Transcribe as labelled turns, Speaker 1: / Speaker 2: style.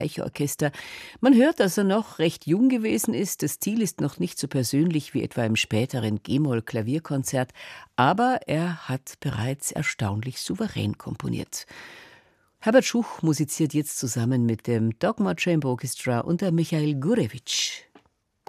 Speaker 1: Streicherorchester. Man hört, dass er noch recht jung gewesen ist. Das Stil ist noch nicht so persönlich wie etwa im späteren G-Moll-Klavierkonzert, aber er hat bereits erstaunlich souverän komponiert. Herbert Schuch musiziert jetzt zusammen mit dem Dogma Chamber Orchestra unter Michail Gurevich.